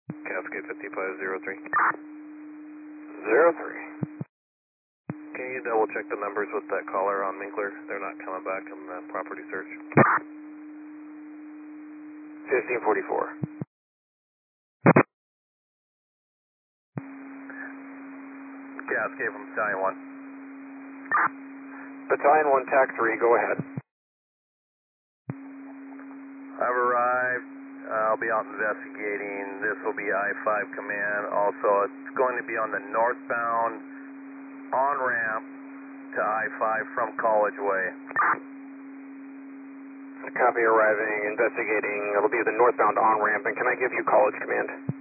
Cascade 5503. 03. Can you double check the numbers with that caller on Minkler? They're not coming back in the property search. 1544. Cascade from Battalion 1. Battalion 1, TAC 3, go ahead. I've arrived. I'll be out investigating. This will be I-5 command. Also, it's going to be on the northbound on-ramp to I-5 from College Way. Copy, arriving, investigating. It'll be the northbound on-ramp, and can I give you college command?